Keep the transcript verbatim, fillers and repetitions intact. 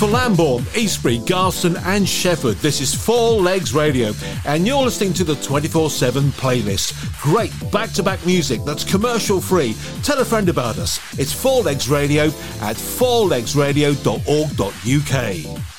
For Lambourne, Eastbury, Garston and Shefford, this is Four Legs Radio, and you're listening to the twenty-four seven playlist. Great back-to-back music that's commercial-free. Tell a friend about us. It's Four Legs Radio at four legs radio dot org dot U K.